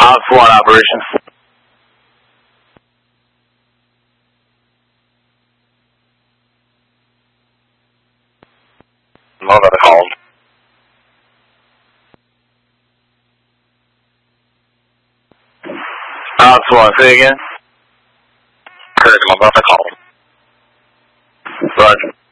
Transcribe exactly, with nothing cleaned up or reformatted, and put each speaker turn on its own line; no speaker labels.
Ops one operations. What about the call? Ops one, say again. Correct, I'm about to call. Roger.